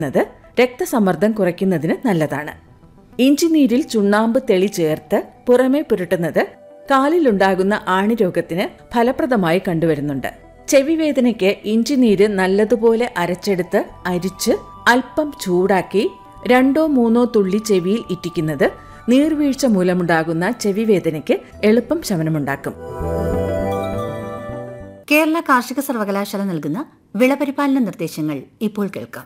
ത് രക്തസമ്മർദ്ദം കുറയ്ക്കുന്നതിന് നല്ലതാണ്. ഇഞ്ചിനീരിൽ ചുണ്ണാമ്പ് തെളി ചേർത്ത് പുറമെ പുരട്ടുന്നത് കാലിലുണ്ടാകുന്ന ആണിരോഗത്തിന് ഫലപ്രദമായി കണ്ടുവരുന്നുണ്ട്. ചെവിവേദനയ്ക്ക് ഇഞ്ചിനീര് നല്ലതുപോലെ അരച്ചെടുത്ത് അരിച്ച് അല്പം ചൂടാക്കി 2-3 തുള്ളി ചെവിയിൽ ഇറ്റിക്കുന്നത് നീർവീഴ്ച മൂലമുണ്ടാകുന്ന ചെവിവേദനയ്ക്ക് എളുപ്പം ശമനമുണ്ടാക്കും. കേരള കാർഷിക സർവകലാശാല നൽകുന്ന വിളപരിപാലന നിർദ്ദേശങ്ങൾ ഇപ്പോൾ കേൾക്കാം.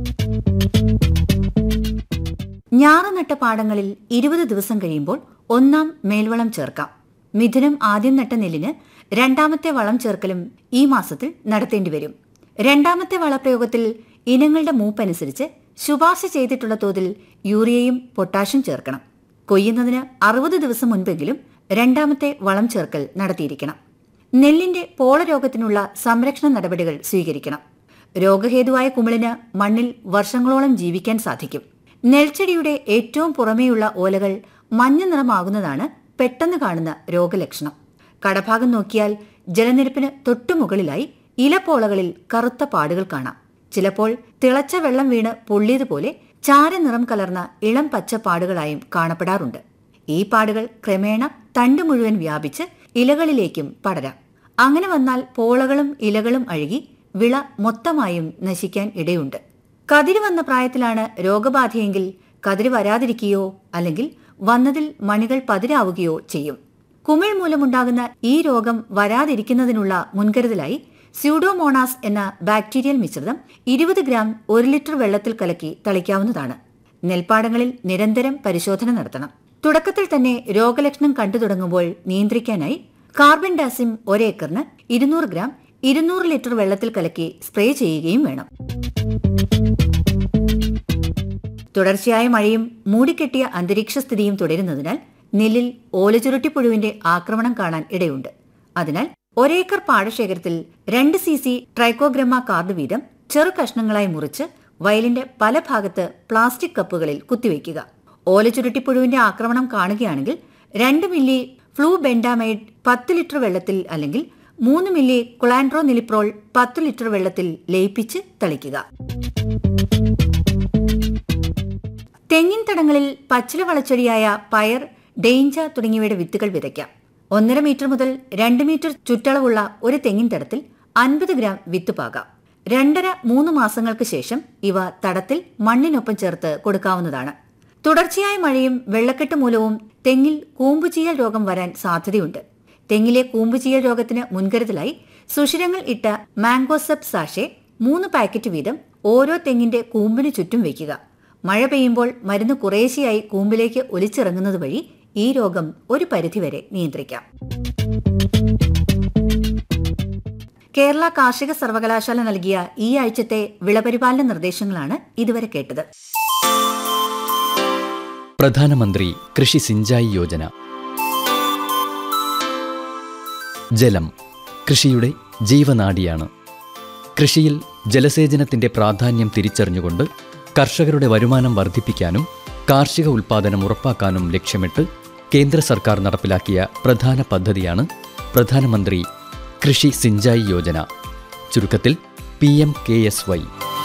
ഞാറ് നട്ട പാടങ്ങളിൽ 20 ദിവസം കഴിയുമ്പോൾ 1-ാം മേൽവളം ചേർക്കാം. മിഥുനം ആദ്യം നട്ട നെല്ലിന് 2ാമത്തെ വളം ചേർക്കലും ഈ മാസത്തിൽ നടത്തേണ്ടി വരും. 2ാമത്തെ വളപ്രയോഗത്തിൽ ഇനങ്ങളുടെ മൂപ്പനുസരിച്ച് ശുപാർശ ചെയ്തിട്ടുള്ള തോതിൽ യൂറിയയും പൊട്ടാഷ്യം ചേർക്കണം. കൊയ്യുന്നതിന് 60 ദിവസം മുൻപെങ്കിലും 2ാമത്തെ വളം ചേർക്കൽ നടത്തിയിരിക്കണം. നെല്ലിന്റെ പോളരോഗത്തിനുള്ള സംരക്ഷണ നടപടികൾ സ്വീകരിക്കണം. രോഗഹേതുവായ കുമിളിന് മണ്ണിൽ വർഷങ്ങളോളം ജീവിക്കാൻ സാധിക്കും. നെൽച്ചെടിയുടെ ഏറ്റവും പുറമേയുള്ള ഓലകൾ മഞ്ഞ നിറമാകുന്നതാണ് പെട്ടെന്ന് കാണുന്ന രോഗലക്ഷണം. കടഭാഗം നോക്കിയാൽ ജലനിരപ്പിന് തൊട്ടുമുകളിലായി ഇലപ്പോളകളിൽ കറുത്ത പാടുകൾ കാണാം. ചിലപ്പോൾ തിളച്ച വെള്ളം വീണ് പൊള്ളിയതുപോലെ ചാരനിറം കലർന്ന ഇളം പച്ച പാടുകളായും കാണപ്പെടാറുണ്ട്. ഈ പാടുകൾ ക്രമേണ തണ്ട് മുഴുവൻ വ്യാപിച്ച് ഇലകളിലേക്കും പടരാം. അങ്ങനെ വന്നാൽ പോളകളും ഇലകളും അഴുകി വിള മൊത്തമായും നശിക്കാൻ ഇടയുണ്ട്. കതിര് വന്ന പ്രായത്തിലാണ് രോഗബാധയെങ്കിൽ കതിര് വരാതിരിക്കുകയോ അല്ലെങ്കിൽ വന്നതിൽ മണികൾ പതിരാവുകയോ ചെയ്യും. കുമിൾ മൂലമുണ്ടാകുന്ന ഈ രോഗം വരാതിരിക്കുന്നതിനുള്ള മുൻകരുതലായി സ്യൂഡോമോണാസ് എന്ന ബാക്ടീരിയൽ മിശ്രിതം 20 ഗ്രാം 1 ലിറ്റർ വെള്ളത്തിൽ കലക്കി തളിക്കാവുന്നതാണ്. നെൽപ്പാടങ്ങളിൽ നിരന്തരം പരിശോധന നടത്തണം. തുടക്കത്തിൽ തന്നെ രോഗലക്ഷണം കണ്ടു തുടങ്ങുമ്പോൾ നിയന്ത്രിക്കാനായി കാർബൻ ഡാസിം 1 ഏക്കറിന് 200 ഗ്രാം 200 ലിറ്റർ വെള്ളത്തിൽ കലക്കി സ്പ്രേ ചെയ്യുകയും വേണം. തുടർച്ചയായ മഴയും മൂടിക്കെട്ടിയ അന്തരീക്ഷ സ്ഥിതിയും തുടരുന്നതിനാൽ നെല്ലിൽ ഓലചുരുട്ടിപ്പുഴുവിന്റെ ആക്രമണം കാണാൻ ഇടയുണ്ട്. അതിനാൽ 1 ഏക്കർ പാടശേഖരത്തിൽ 2 cc ട്രൈക്കോഗ്രമ കാർഡ് വീതം ചെറു കഷ്ണങ്ങളായി മുറിച്ച് വയലിന്റെ പല ഭാഗത്ത് പ്ലാസ്റ്റിക് കപ്പുകളിൽ കുത്തിവയ്ക്കുക. ഓലചുരുട്ടിപ്പുഴുവിന്റെ ആക്രമണം കാണുകയാണെങ്കിൽ 2 മില്ലി ഫ്ലൂബെൻഡാമൈഡ് 10 ലിറ്റർ വെള്ളത്തിൽ അല്ലെങ്കിൽ 3 മില്ലി കൊളാൻഡ്രോനിലിപ്രോൾ 10 ലിറ്റർ വെള്ളത്തിൽ ലയിപ്പിച്ച് തളിക്കുക. തെങ്ങിൻ തടങ്ങളിൽ പച്ചില വളച്ചെടിയായ പയർ, ഡെയിഞ്ച തുടങ്ങിയവയുടെ വിത്തുകൾ വിതയ്ക്കാം. 1.5 മീറ്റർ മുതൽ 2 മീറ്റർ ചുറ്റളവുള്ള ഒരു തെങ്ങിൻ തടത്തിൽ 50 ഗ്രാം വിത്ത് പാകാം. 2.5-3 മാസങ്ങൾക്ക് ശേഷം ഇവ തടത്തിൽ മണ്ണിനൊപ്പം ചേർത്ത് കൊടുക്കാവുന്നതാണ്. തുടർച്ചയായ മഴയും വെള്ളക്കെട്ട് മൂലവും തെങ്ങിൽ കൂമ്പുചീയൽ രോഗം വരാൻ സാധ്യതയുണ്ട്. തെങ്ങിലെ കൂമ്പുചീയൽ രോഗത്തിന് മുൻകരുതലായി സുഷിരങ്ങൾ ഇട്ട മാംഗോസെപ് സാഷെ 3 പാക്കറ്റ് വീതം ഓരോ തെങ്ങിന്റെ കൂമ്പിന് ചുറ്റും വയ്ക്കുക. മഴ പെയ്യുമ്പോൾ മരുന്ന് കുറേശ്ശെയായി കൂമ്പിലേക്ക് ഒലിച്ചിറങ്ങുന്നത് വഴി ഈ രോഗം ഒരു പരിധിവരെ നിയന്ത്രിക്കാം. കേരള കാർഷിക സർവകലാശാല നൽകിയ ഈ ആഴ്ചത്തെ വിളപരിപാലന നിർദ്ദേശങ്ങളാണ് ഇതുവരെ കേട്ടത്. പ്രധാനമന്ത്രി കൃഷി സിഞ്ചായി യോജന. ജലം കൃഷിയുടെ ജീവനാഡിയാണ്. കൃഷിയിൽ ജലസേചനത്തിന്റെ പ്രാധാന്യം തിരിച്ചറിഞ്ഞുകൊണ്ട് കർഷകരുടെ വരുമാനം വർദ്ധിപ്പിക്കാനും കാർഷിക ഉൽപ്പാദനം ഉറപ്പാക്കാനും ലക്ഷ്യമിട്ട് കേന്ദ്ര സർക്കാർ നടപ്പിലാക്കിയ പ്രധാന പദ്ധതിയാണ് പ്രധാനമന്ത്രി കൃഷി സിഞ്ചായി യോജന, ചുരുക്കത്തിൽ PMKSY.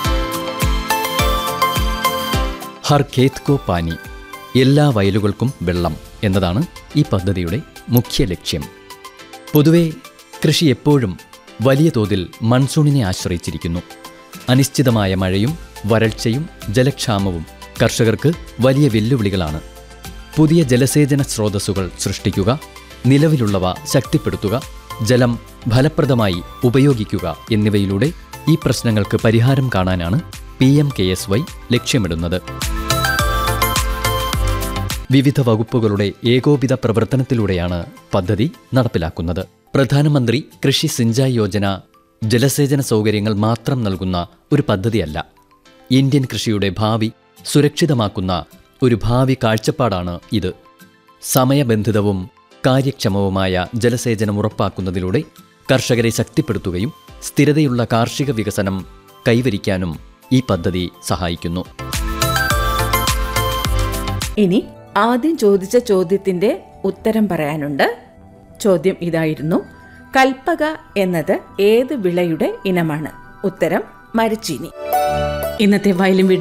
ഹർ ഖേത് കോ പാനി, എല്ലാ വയലുകൾക്കും വെള്ളം എന്നതാണ് ഈ പദ്ധതിയുടെ മുഖ്യ ലക്ഷ്യം. പൊതുവെ കൃഷി എപ്പോഴും വലിയ തോതിൽ മൺസൂണിനെ ആശ്രയിച്ചിരിക്കുന്നു. അനിശ്ചിതമായ മഴയും വരൾച്ചയും ജലക്ഷാമവും കർഷകർക്ക് വലിയ വെല്ലുവിളികളാണ്. പുതിയ ജലസേചന സ്രോതസ്സുകൾ സൃഷ്ടിക്കുക, നിലവിലുള്ളവ ശക്തിപ്പെടുത്തുക, ജലം ഫലപ്രദമായി ഉപയോഗിക്കുക എന്നിവയിലൂടെ ഈ പ്രശ്നങ്ങൾക്ക് പരിഹാരം കാണാനാണ് PMKSY ലക്ഷ്യമിടുന്നത്. വിവിധ വകുപ്പുകളുടെ ഏകോപിത പ്രവർത്തനത്തിലൂടെയാണ് പദ്ധതി നടപ്പിലാക്കുന്നത്. പ്രധാനമന്ത്രി കൃഷി സിഞ്ചായി യോജന ജലസേചന സൗകര്യങ്ങൾ മാത്രം നൽകുന്ന ഒരു പദ്ധതിയല്ല. ഇന്ത്യൻ കൃഷിയുടെ ഭാവി സുരക്ഷിതമാക്കുന്ന ഒരു ഭാവി കാഴ്ചപ്പാടാണ് ഇത്. സമയബന്ധിതവും കാര്യക്ഷമവുമായ ജലസേചനം ഉറപ്പാക്കുന്നതിലൂടെ കർഷകരെ ശക്തിപ്പെടുത്തുകയും സ്ഥിരതയുള്ള കാർഷിക വികസനം കൈവരിക്കാനും ഈ പദ്ധതി സഹായിക്കുന്നു. ഇനി ആദ്യം ചോദിച്ച ചോദ്യത്തിന്റെ ഉത്തരം പറയാനുണ്ട്. ചോദ്യം ഇതായിരുന്നു: കൽപ്പക എന്നത് ഏത് വിളയുടെ ഇനമാണ്? ഉത്തരം മരച്ചീനി. ഇന്നത്തെ വയലും വീടും